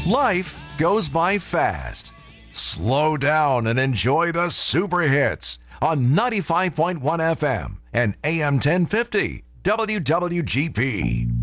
Life goes by fast. Slow down and enjoy the super hits on 95.1 FM and AM 1050 WWGP.